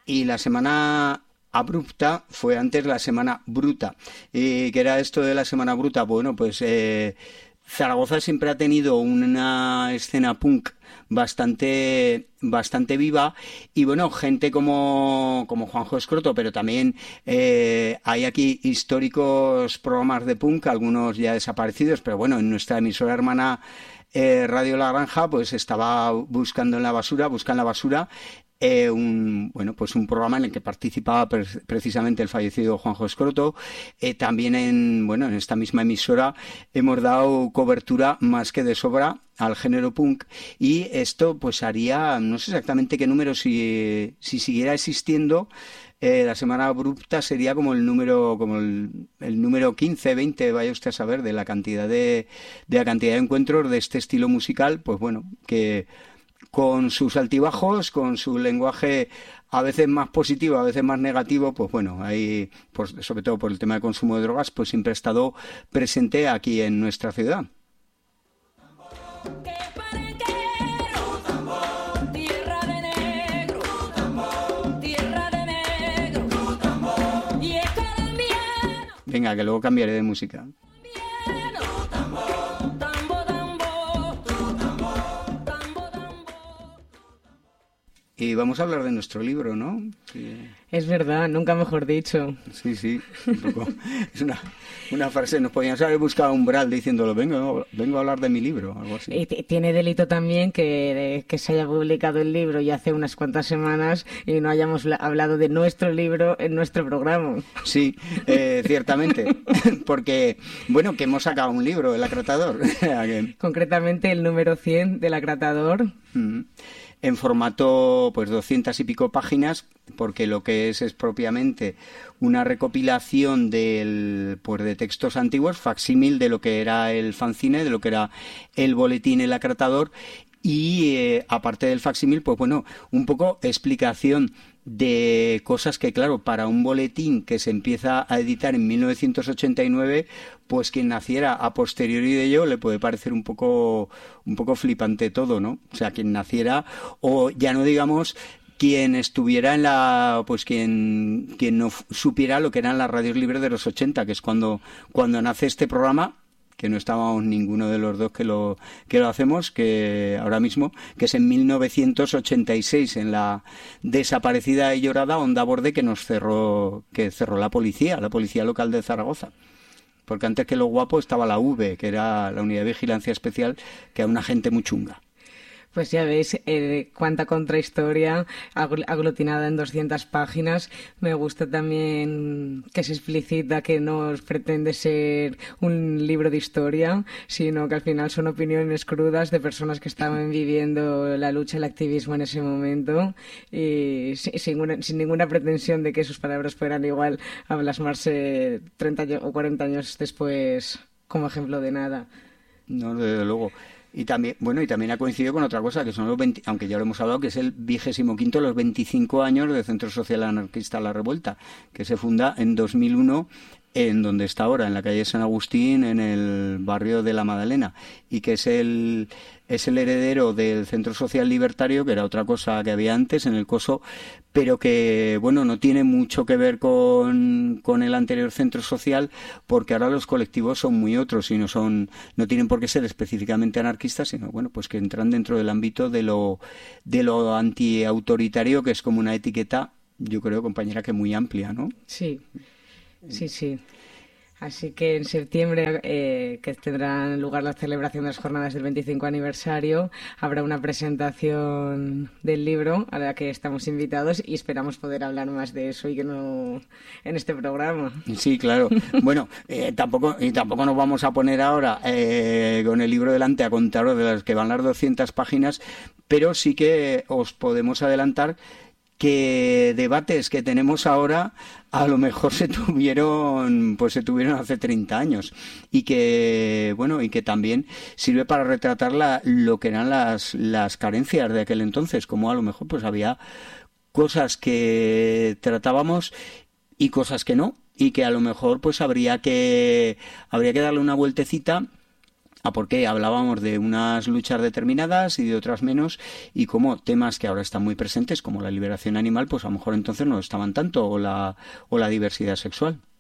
Y la semana abrupta fue antes la semana bruta. ¿Y qué era esto de la semana bruta? Bueno, pues Zaragoza siempre ha tenido una escena punk bastante viva, y bueno, gente como Juanjo Escroto, pero también hay aquí históricos programas de punk, algunos ya desaparecidos, pero bueno, en nuestra emisora hermana Radio La Granja, pues estaba buscando en la basura, pues un programa en el que participaba precisamente el fallecido Juanjo Escroto. También en esta misma emisora hemos dado cobertura más que de sobra al género punk, y esto pues haría, no sé exactamente qué número, si siguiera existiendo, la semana abrupta sería como el número 15, 20, vaya usted a saber, de la cantidad de encuentros de este estilo musical, pues bueno, que con sus altibajos, con su lenguaje a veces más positivo, a veces más negativo, pues bueno, ahí, pues, sobre todo por el tema del consumo de drogas, pues siempre ha estado presente aquí en nuestra ciudad. Venga, que luego cambiaré de música. Y vamos a hablar de nuestro libro, ¿no? Sí. Es verdad, nunca mejor dicho. Sí, un poco. Es una frase, nos podíamos haber buscado un Umbral diciéndolo, vengo a hablar de mi libro, algo así. Y tiene delito también que se haya publicado el libro ya hace unas cuantas semanas y no hayamos hablado de nuestro libro en nuestro programa. Sí, ciertamente, porque, bueno, que hemos sacado un libro, El Acratador. Concretamente el número 100 del Acratador. En formato, pues 200 y pico páginas, porque lo que es propiamente una recopilación de textos antiguos, facsímil de lo que era el fanzine, de lo que era el boletín El Acratador, y aparte del facsímil, pues bueno, un poco explicación de cosas que, claro, para un boletín que se empieza a editar en 1989, pues quien naciera a posteriori de ello le puede parecer un poco flipante todo, ¿no? O sea, quien naciera, o ya no digamos quien estuviera quien no supiera lo que eran las radios libres de los 80, que es cuando nace este programa, que no estábamos ninguno de los dos que lo hacemos, que ahora mismo, que es en 1986, en la desaparecida y llorada Onda Borde que cerró la policía local de Zaragoza. Porque antes que Lo Guapo estaba la V, que era la Unidad de Vigilancia Especial, que era una gente muy chunga. Pues ya veis cuánta contrahistoria aglutinada en 200 páginas. Me gusta también que se explicita que no pretende ser un libro de historia, sino que al final son opiniones crudas de personas que estaban viviendo la lucha y el activismo en ese momento, y sin ninguna pretensión de que sus palabras fueran igual a plasmarse 30 o 40 años después como ejemplo de nada. No, desde luego. Y también ha coincidido con otra cosa, que son los 20, aunque ya lo hemos hablado, que es el 25º, los 25 años del Centro Social Anarquista La Revuelta, que se funda en 2001 en donde está ahora, en la calle San Agustín, en el barrio de La Madalena, y que es el heredero del Centro Social Libertario, que era otra cosa que había antes en el Coso, pero que, bueno, no tiene mucho que ver con el anterior Centro Social, porque ahora los colectivos son muy otros y no tienen por qué ser específicamente anarquistas, sino, bueno, pues que entran dentro del ámbito de lo antiautoritario, que es como una etiqueta, yo creo, compañera, que muy amplia, ¿no? Sí. Así que en septiembre, que tendrán lugar la celebración de las jornadas del 25 aniversario, habrá una presentación del libro a la que estamos invitados y esperamos poder hablar más de eso y que no en este programa. Sí, claro. Bueno, tampoco nos vamos a poner ahora con el libro delante a contaros de las que van las 200 páginas, pero sí que os podemos adelantar que debates que tenemos ahora a lo mejor se tuvieron hace 30 años, y que también sirve para retratar lo que eran las carencias de aquel entonces, como a lo mejor pues había cosas que tratábamos y cosas que no, y que a lo mejor pues habría que darle una vueltecita por qué hablábamos de unas luchas determinadas y de otras menos, y como temas que ahora están muy presentes, como la liberación animal, pues a lo mejor entonces no estaban tanto, o la diversidad sexual.